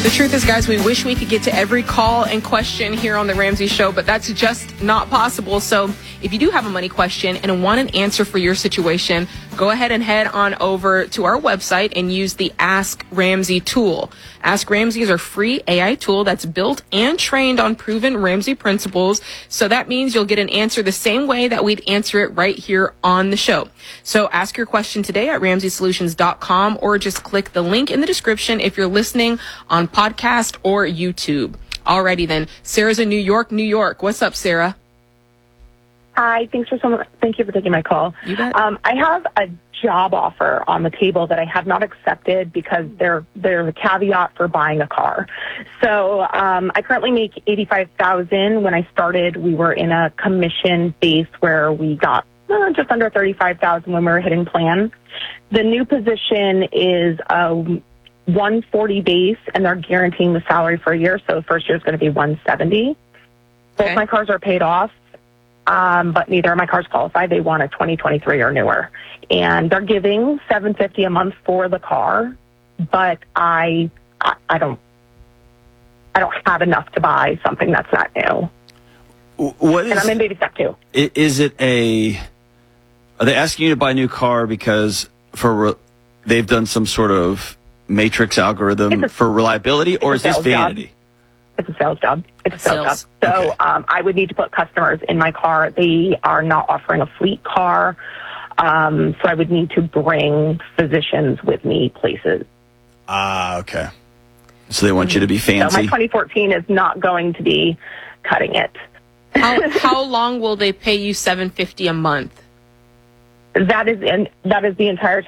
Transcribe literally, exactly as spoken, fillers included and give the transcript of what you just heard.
The truth is, guys, we wish we could get to every call and question here on The Ramsey Show, but that's just not possible. So if you do have a money question and want an answer for your situation, go ahead and head on over to our website and use the Ask Ramsey tool. Ask Ramsey is our free A I tool that's built and trained on proven Ramsey principles. So that means you'll get an answer the same way that we'd answer it right here on the show. So ask your question today at ramsey solutions dot com or just click the link in the description if you're listening on podcast or YouTube. Alrighty then. Sarah's in New York, New York. What's up, Sarah? Hi, thanks for so much. Thank you for taking my call. You bet. Um, I have a job offer on the table that I have not accepted because there there's a caveat for buying a car. So um, I currently make eighty-five thousand dollars. When I started, we were in a commission base where we got uh, just under thirty-five thousand dollars when we were hitting plan. The new position is a one forty base, and they're guaranteeing the salary for a year. So the first year is going to be one seventy. Both Okay. my cars are paid off. Um, but neither of my cars qualify. They want a twenty twenty-three or newer. And they're giving seven hundred fifty dollars a month for the car, but I, I, I don't, I don't have enough to buy something that's not new. What is, and I'm in baby step two. Is it a, are they asking you to buy a new car because for they've done some sort of matrix algorithm a, for reliability, or is this vanity? Job. It's a sales job. It's a sales, Sales. job. So Okay. um, I would need to put customers in my car. They are not offering a fleet car. Um, so I would need to bring physicians with me places. Ah, okay. So they want you to be So fancy. my twenty fourteen is not going to be cutting it. How, how long will they pay you seven hundred fifty dollars a month? That is, and that is the entire